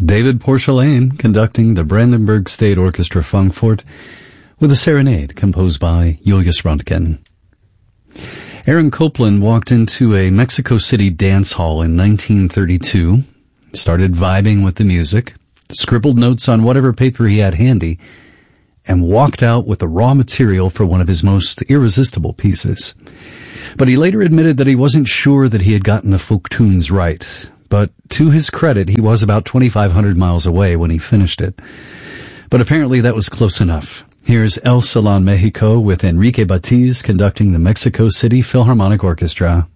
David Porcelain conducting the Brandenburg State Orchestra Frankfurt with a serenade composed by Julius Röntgen. Aaron Copland walked into a Mexico City dance hall in 1932, started vibing with the music, scribbled notes on whatever paper he had handy, and walked out with the raw material for one of his most irresistible pieces. But he later admitted that he wasn't sure that he had gotten the folk tunes right. But to his credit, he was about 2,500 miles away when he finished it. But apparently that was close enough. Here's El Salón Mexico with Enrique Batiz conducting the Mexico City Philharmonic Orchestra.